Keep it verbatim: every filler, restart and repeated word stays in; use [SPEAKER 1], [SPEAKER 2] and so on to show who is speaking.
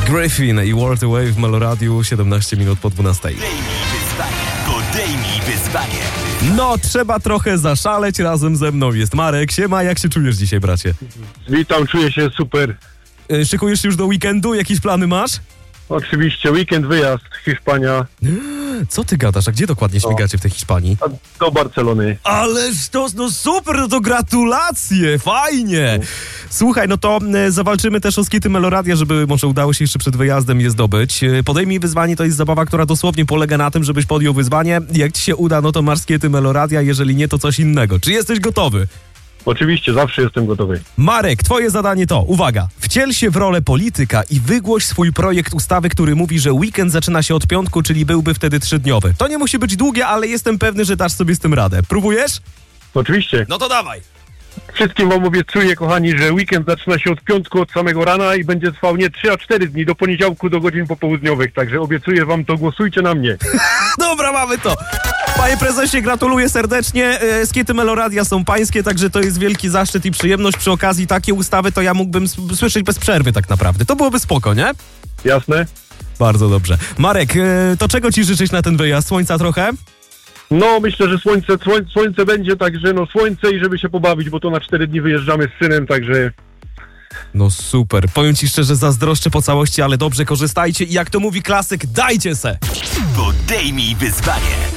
[SPEAKER 1] Griffin i World Away w Meloradiu, siedemnaście minut po dwunastej.
[SPEAKER 2] Podejmij wyzwanie.
[SPEAKER 1] No, trzeba trochę zaszaleć, razem ze mną jest Marek. Siema, jak się czujesz dzisiaj, bracie?
[SPEAKER 3] Witam, czuję się super.
[SPEAKER 1] Yy, szykujesz się już do weekendu? Jakieś plany masz?
[SPEAKER 3] Oczywiście, weekend, wyjazd, Hiszpania.
[SPEAKER 1] Co ty gadasz? A gdzie dokładnie śmigacie w tej Hiszpanii?
[SPEAKER 3] A do Barcelony.
[SPEAKER 1] Ależ to, no super, no to gratulacje, fajnie. Słuchaj, no to e, zawalczymy też o skity Meloradia, żeby może udało się jeszcze przed wyjazdem je zdobyć. E, Podejmij wyzwanie, to jest zabawa, która dosłownie polega na tym, żebyś podjął wyzwanie. Jak ci się uda, no to masz skity Meloradia, jeżeli nie, to coś innego. Czy jesteś gotowy?
[SPEAKER 3] Oczywiście, zawsze jestem gotowy.
[SPEAKER 1] Marek, twoje zadanie to, uwaga, wciel się w rolę polityka i wygłoś swój projekt ustawy, który mówi, że weekend zaczyna się od piątku, czyli byłby wtedy trzydniowy. To nie musi być długie, ale jestem pewny, że dasz sobie z tym radę. Próbujesz?
[SPEAKER 3] Oczywiście.
[SPEAKER 1] No to dawaj.
[SPEAKER 3] Wszystkim wam obiecuję, kochani, że weekend zaczyna się od piątku, od samego rana i będzie trwał nie trzy, a cztery dni, do poniedziałku, do godzin popołudniowych. Także obiecuję wam to, głosujcie na mnie.
[SPEAKER 1] Dobra, mamy to. Panie prezesie, gratuluję serdecznie. E, Skity Meloradia są pańskie, także to jest wielki zaszczyt i przyjemność. Przy okazji takiej ustawy to ja mógłbym s- słyszeć bez przerwy tak naprawdę. To byłoby spoko, nie?
[SPEAKER 3] Jasne?
[SPEAKER 1] Bardzo dobrze. Marek, e, to czego ci życzyć na ten wyjazd? Słońca trochę?
[SPEAKER 3] No, myślę, że słońce, słońce, słońce będzie, także no słońce i żeby się pobawić, bo to na cztery dni wyjeżdżamy z synem, także...
[SPEAKER 1] No super. Powiem ci szczerze, zazdroszczę po całości, ale dobrze korzystajcie i jak to mówi klasyk, dajcie se!
[SPEAKER 2] Podejmij wyzwanie.